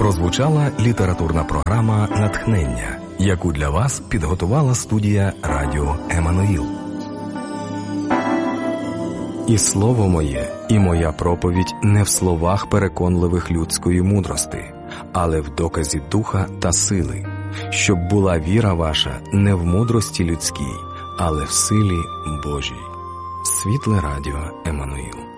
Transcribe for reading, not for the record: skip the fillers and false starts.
Прозвучала літературна програма «Натхнення», яку для вас підготувала студія Радіо Еммануїл. «І слово моє, і моя проповідь не в словах переконливих людської мудрости, але в доказі духа та сили, щоб була віра ваша не в мудрості людській, але в силі Божій». Світле Радіо Еммануїл.